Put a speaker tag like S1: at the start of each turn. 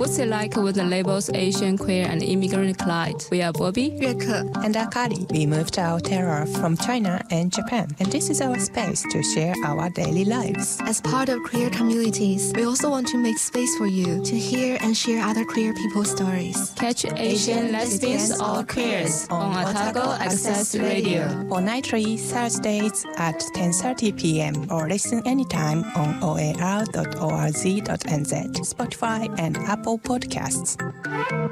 S1: What's it like with the labels Asian, queer, and immigrant collide? We are Bobby,
S2: 月克
S3: and Akari. We moved our terror from China and Japan, and this is our space to share our daily lives.
S2: As part of queer communities, we also want to make space for you to hear and share other queer people's stories.
S1: Catch Asian, lesbians, or queers on Otago Access Radio.
S3: Fortnightly Thursdays at 10:30 p.m. or listen anytime on oar.org.nz, Spotify, and Apple Podcasts.